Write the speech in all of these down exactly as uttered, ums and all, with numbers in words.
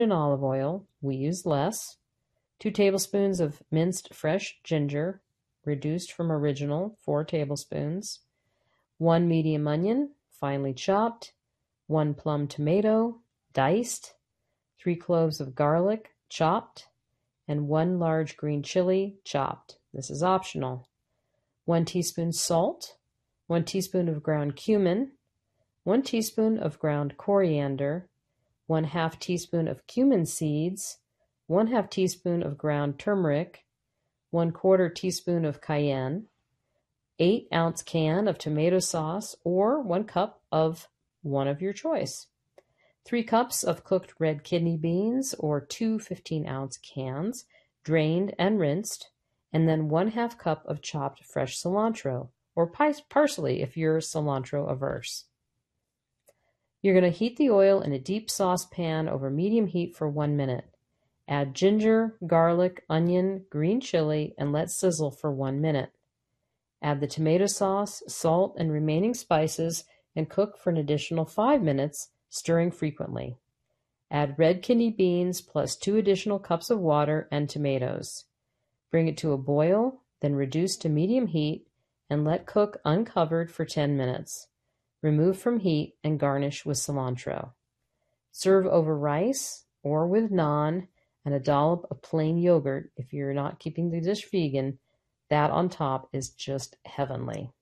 olive oil. We use less. Two tablespoons of minced fresh ginger, reduced from original, four tablespoons. One medium onion, finely chopped. One plum tomato, diced. Three cloves of garlic, chopped. And one large green chili, chopped. This is optional. One teaspoon salt. One teaspoon of ground cumin. One teaspoon of ground coriander. One half teaspoon of cumin seeds. One half teaspoon of ground turmeric. One quarter teaspoon of cayenne. Eight ounce can of tomato sauce or one cup of one of your choice. Three cups of cooked red kidney beans or two fifteen ounce cans, drained and rinsed, and then one half cup of chopped fresh cilantro or parsley if you're cilantro averse. You're going to heat the oil in a deep saucepan over medium heat for one minute. Add ginger, garlic, onion, green chili, and let sizzle for one minute. Add the tomato sauce, salt, and remaining spices and cook for an additional five minutes, stirring frequently. Add red kidney beans plus two additional cups of water and tomatoes. Bring it to a boil, then reduce to medium heat and let cook uncovered for ten minutes. Remove from heat and garnish with cilantro. Serve over rice or with naan and a dollop of plain yogurt if you're not keeping the dish vegan. That on top is just heavenly.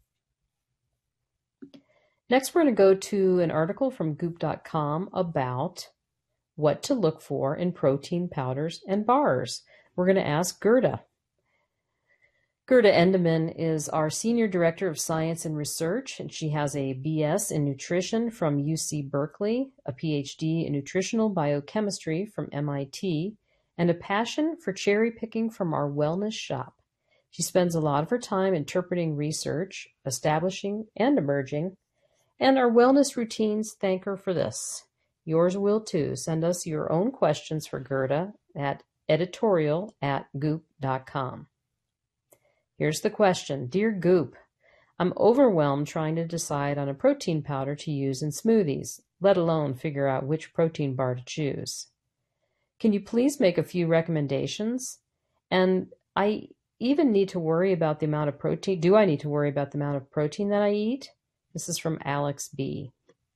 Next, we're going to go to an article from goop dot com about what to look for in protein powders and bars. We're going to ask Gerda. Gerda Endemann is our Senior Director of Science and Research, and she has a B S in Nutrition from U C Berkeley, a P H D in Nutritional Biochemistry from M I T, and a passion for cherry picking from our wellness shop. She spends a lot of her time interpreting research, establishing and emerging, and our wellness routines thank her for this. Yours will too. Send us your own questions for Gerda at editorial at goop dot com. Here's the question. Dear Goop, I'm overwhelmed trying to decide on a protein powder to use in smoothies, let alone figure out which protein bar to choose. Can you please make a few recommendations? And I even need to worry about the amount of protein. Do I need to worry about the amount of protein that I eat? This is from Alex B.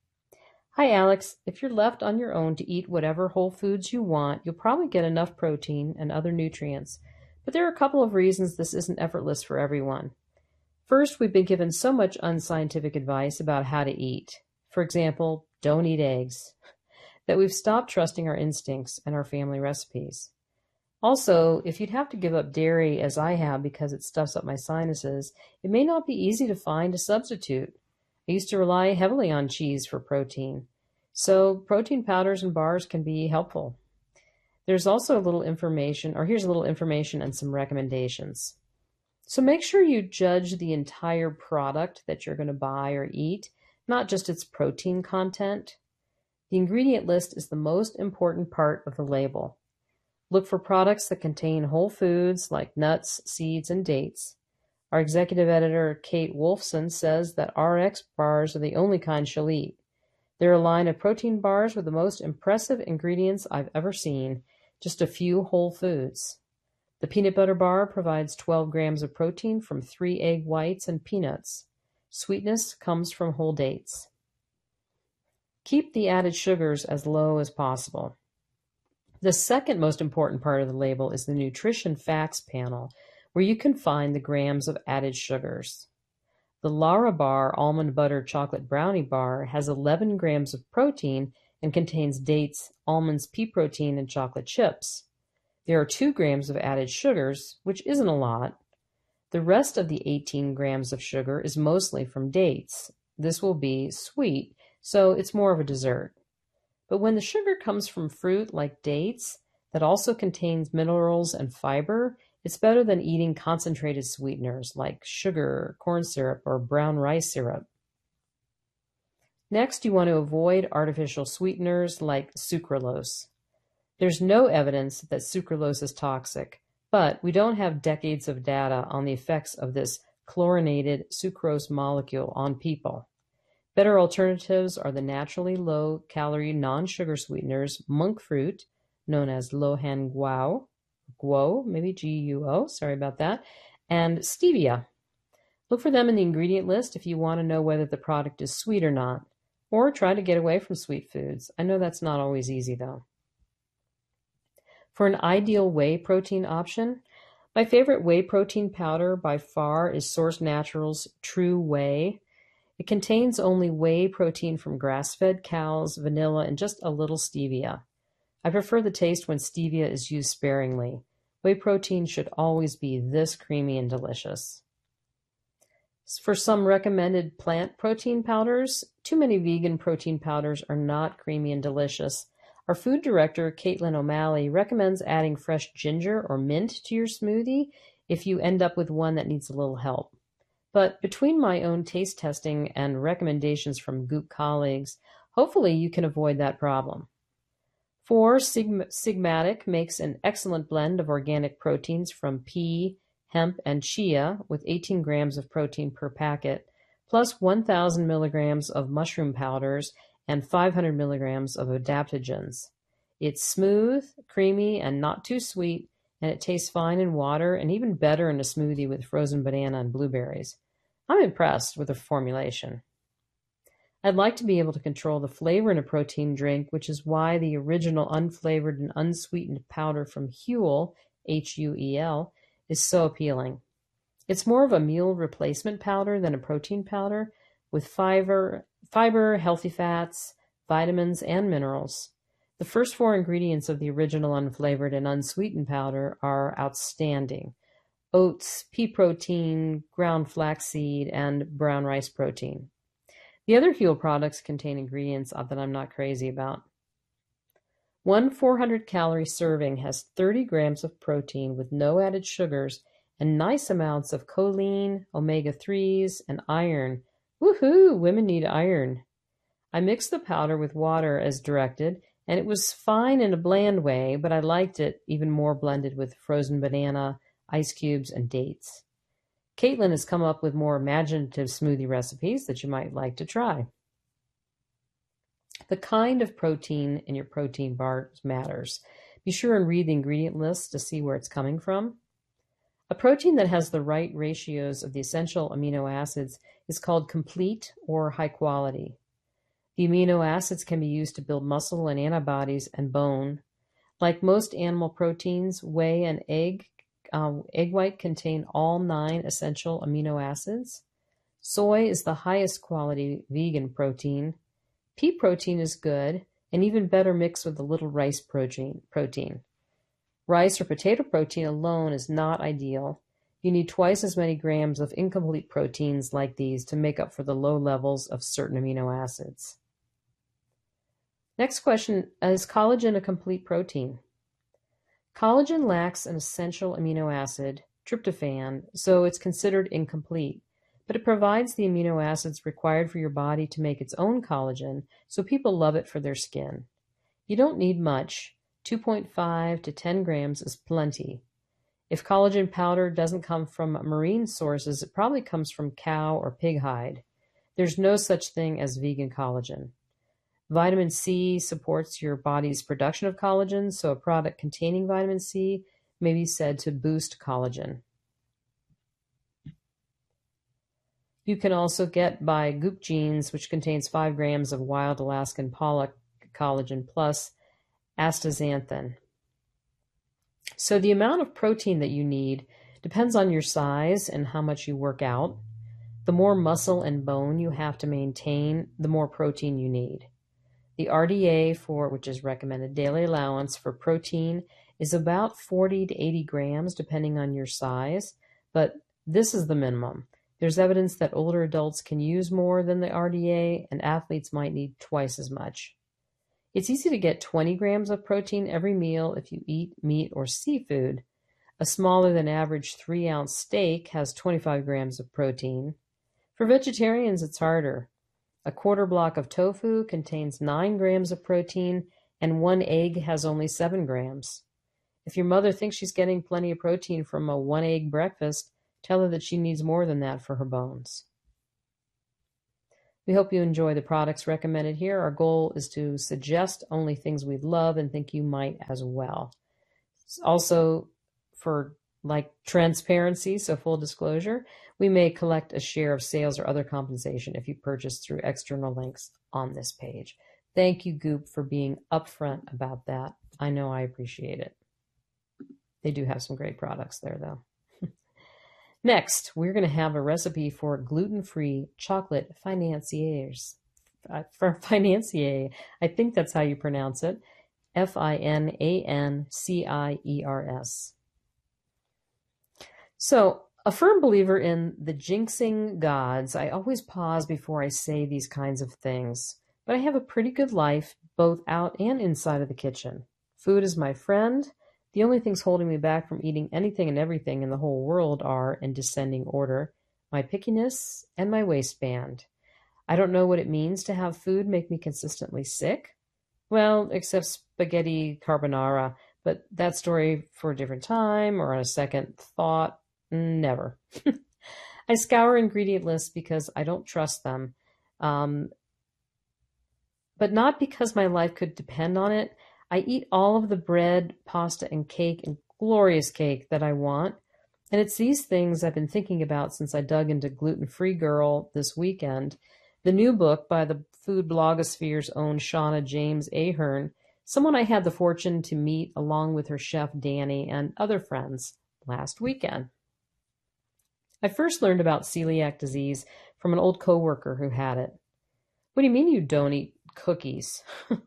Hi, Alex. If you're left on your own to eat whatever whole foods you want, you'll probably get enough protein and other nutrients. But there are a couple of reasons this isn't effortless for everyone. First, we've been given so much unscientific advice about how to eat. For example, don't eat eggs, that we've stopped trusting our instincts and our family recipes. Also, if you'd have to give up dairy as I have because it stuffs up my sinuses, it may not be easy to find a substitute. I used to rely heavily on cheese for protein. So protein powders and bars can be helpful. There's also a little information, or here's a little information and some recommendations. So make sure you judge the entire product that you're going to buy or eat, not just its protein content. The ingredient list is the most important part of the label. Look for products that contain whole foods like nuts, seeds, and dates. Our executive editor, Kate Wolfson, says that R X bars are the only kind she'll eat. They're a line of protein bars with the most impressive ingredients I've ever seen, just a few whole foods. The peanut butter bar provides twelve grams of protein from three egg whites and peanuts. Sweetness comes from whole dates. Keep the added sugars as low as possible. The second most important part of the label is the nutrition facts panel, where you can find the grams of added sugars. The Larabar almond butter chocolate brownie bar has eleven grams of protein and contains dates, almonds, pea protein, and chocolate chips. There are two grams of added sugars, which isn't a lot. The rest of the eighteen grams of sugar is mostly from dates. This will be sweet, so it's more of a dessert. But when the sugar comes from fruit like dates that also contains minerals and fiber, it's better than eating concentrated sweeteners like sugar, corn syrup, or brown rice syrup. Next, you want to avoid artificial sweeteners like sucralose. There's no evidence that sucralose is toxic, but we don't have decades of data on the effects of this chlorinated sucrose molecule on people. Better alternatives are the naturally low-calorie non-sugar sweeteners monk fruit, known as Lohan Guo, Guo, maybe G U O, sorry about that, and stevia. Look for them in the ingredient list if you want to know whether the product is sweet or not, or try to get away from sweet foods. I know that's not always easy, though. For an ideal whey protein option, my favorite whey protein powder by far is Source Naturals True Whey. It contains only whey protein from grass-fed cows, vanilla, and just a little stevia. I prefer the taste when stevia is used sparingly. Whey protein should always be this creamy and delicious. For some recommended plant protein powders, too many vegan protein powders are not creamy and delicious. Our food director, Caitlin O'Malley, recommends adding fresh ginger or mint to your smoothie if you end up with one that needs a little help. But between my own taste testing and recommendations from Goop colleagues, hopefully you can avoid that problem. Four, Sigma Sigmatic makes an excellent blend of organic proteins from pea, hemp, and chia with eighteen grams of protein per packet, plus one thousand milligrams of mushroom powders and five hundred milligrams of adaptogens. It's smooth, creamy, and not too sweet, and it tastes fine in water and even better in a smoothie with frozen banana and blueberries. I'm impressed with the formulation. I'd like to be able to control the flavor in a protein drink, which is why the original unflavored and unsweetened powder from Huel, H U E L, is so appealing. It's more of a meal replacement powder than a protein powder, with fiber, fiber, healthy fats, vitamins, and minerals. The first four ingredients of the original unflavored and unsweetened powder are outstanding: oats, pea protein, ground flaxseed, and brown rice protein. The other Huel products contain ingredients that I'm not crazy about. One four hundred calorie serving has thirty grams of protein with no added sugars and nice amounts of choline, omega threes, and iron. Woohoo! Women need iron. I mixed the powder with water as directed, and it was fine in a bland way, but I liked it even more blended with frozen banana, ice cubes, and dates. Caitlin has come up with more imaginative smoothie recipes that you might like to try. The kind of protein in your protein bars matters. Be sure and read the ingredient list to see where it's coming from. A protein that has the right ratios of the essential amino acids is called complete or high quality. The amino acids can be used to build muscle and antibodies and bone. Like most animal proteins, whey and egg, uh, egg white contain all nine essential amino acids. Soy is the highest quality vegan protein. Pea protein is good, and even better mixed with a little rice protein. protein. Rice or potato protein alone is not ideal. You need twice as many grams of incomplete proteins like these to make up for the low levels of certain amino acids. Next question, is collagen a complete protein? Collagen lacks an essential amino acid, tryptophan, so it's considered incomplete, but it provides the amino acids required for your body to make its own collagen, so people love it for their skin. You don't need much. two point five to ten grams is plenty. If collagen powder doesn't come from marine sources, it probably comes from cow or pig hide. There's no such thing as vegan collagen. Vitamin C supports your body's production of collagen, so a product containing vitamin C may be said to boost collagen. You can also get by Goop Genes, which contains five grams of wild Alaskan pollock collagen plus astaxanthin. So the amount of protein that you need depends on your size and how much you work out. The more muscle and bone you have to maintain, the more protein you need. The R D A for, which is recommended daily allowance for protein, is about forty to eighty grams depending on your size, but this is the minimum. There's evidence that older adults can use more than the R D A, and athletes might need twice as much. It's easy to get twenty grams of protein every meal if you eat meat or seafood. A smaller than average three ounce steak has twenty-five grams of protein. For vegetarians, it's harder. A quarter block of tofu contains nine grams of protein, and one egg has only seven grams. If your mother thinks she's getting plenty of protein from a one egg breakfast, tell her that she needs more than that for her bones. We hope you enjoy the products recommended here. Our goal is to suggest only things we love and think you might as well. Also, for like transparency, so full disclosure, we may collect a share of sales or other compensation if you purchase through external links on this page. Thank you, Goop, for being upfront about that. I know I appreciate it. They do have some great products there, though. Next, we're going to have a recipe for gluten-free chocolate financiers. Uh, for financier, I think that's how you pronounce it. F I N A N C I E R S. So, a firm believer in the jinxing gods, I always pause before I say these kinds of things. But I have a pretty good life, both out and inside of the kitchen. Food is my friend. The only things holding me back from eating anything and everything in the whole world are, in descending order, my pickiness and my waistband. I don't know what it means to have food make me consistently sick. Well, except spaghetti carbonara, but that story for a different time or on a second thought, never. I scour ingredient lists because I don't trust them, um, but not because my life could depend on it. I eat all of the bread, pasta, and cake, and glorious cake that I want. And it's these things I've been thinking about since I dug into Gluten-Free Girl this weekend, the new book by the food blogosphere's own Shauna James Ahern, someone I had the fortune to meet along with her chef Danny and other friends last weekend. I first learned about celiac disease from an old coworker who had it. What do you mean you don't eat cookies?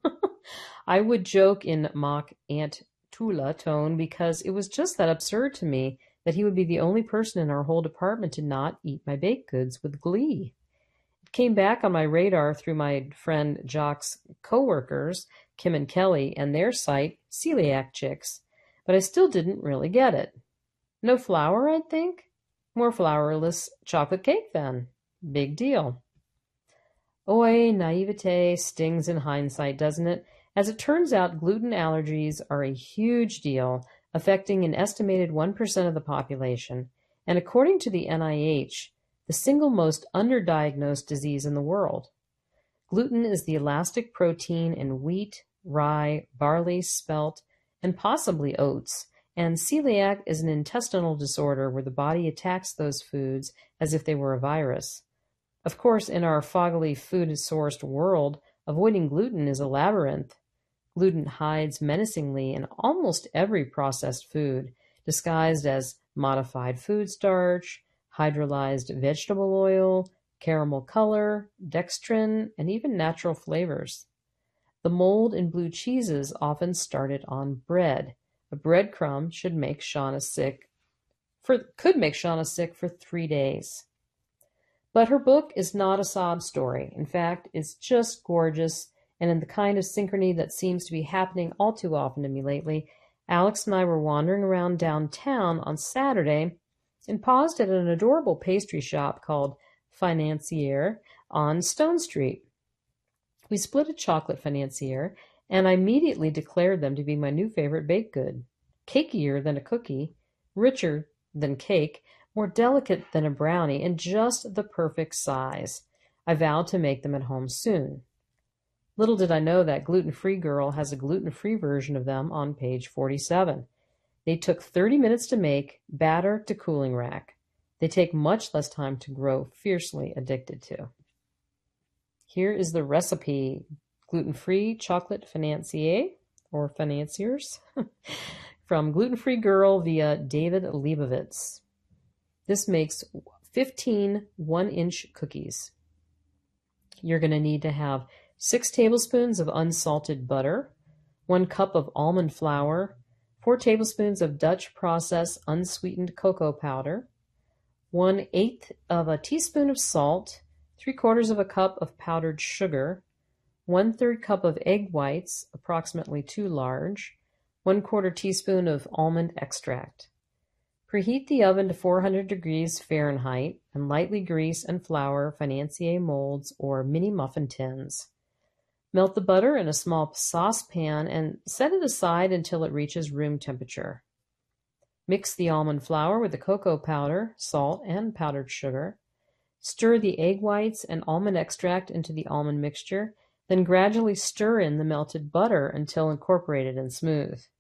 I would joke in mock Aunt Tula tone because it was just that absurd to me that he would be the only person in our whole department to not eat my baked goods with glee. It came back on my radar through my friend Jock's coworkers, Kim and Kelly, and their site, Celiac Chicks, but I still didn't really get it. No flour, I'd think? More flourless chocolate cake, then. Big deal. Oy, naivete stings in hindsight, doesn't it? As it turns out, gluten allergies are a huge deal, affecting an estimated one percent of the population, and according to the N I H, the single most underdiagnosed disease in the world. Gluten is the elastic protein in wheat, rye, barley, spelt, and possibly oats, and celiac is an intestinal disorder where the body attacks those foods as if they were a virus. Of course, in our foggily food-sourced world, avoiding gluten is a labyrinth. Gluten hides menacingly in almost every processed food, disguised as modified food starch, hydrolyzed vegetable oil, caramel color, dextrin, and even natural flavors. The mold in blue cheeses often started on bread. A breadcrumb should make Shauna sick for could make Shauna sick for three days. But her book is not a sob story. In fact, it's just gorgeous, and in the kind of synchrony that seems to be happening all too often to me lately, Alex and I were wandering around downtown on Saturday and paused at an adorable pastry shop called Financier on Stone Street. We split a chocolate Financier, and I immediately declared them to be my new favorite baked good. Cakier than a cookie, richer than cake, more delicate than a brownie, and just the perfect size. I vowed to make them at home soon. Little did I know that Gluten-Free Girl has a gluten-free version of them on page forty-seven. They took thirty minutes to make, batter to cooling rack. They take much less time to grow, fiercely addicted to. Here is the recipe. Gluten-free chocolate financier, or financiers, from Gluten-Free Girl via David Leibovitz. This makes fifteen one-inch cookies. You're going to need to have six tablespoons of unsalted butter, one cup of almond flour, four tablespoons of Dutch process unsweetened cocoa powder, one eighth of a teaspoon of salt, three quarters of a cup of powdered sugar, one third cup of egg whites, approximately two large, one quarter teaspoon of almond extract. Preheat the oven to four hundred degrees Fahrenheit and lightly grease and flour financier molds or mini muffin tins. Melt the butter in a small saucepan and set it aside until it reaches room temperature. Mix the almond flour with the cocoa powder, salt, and powdered sugar. Stir the egg whites and almond extract into the almond mixture, then gradually stir in the melted butter until incorporated and smooth.